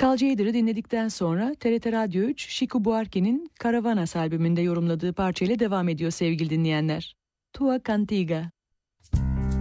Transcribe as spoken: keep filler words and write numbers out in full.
Carl Jader'ı dinledikten sonra T R T Radyo üç, Chico Buarque'nin Caravanas albümünde yorumladığı parçayla devam ediyor sevgili dinleyenler. Tua Cantiga.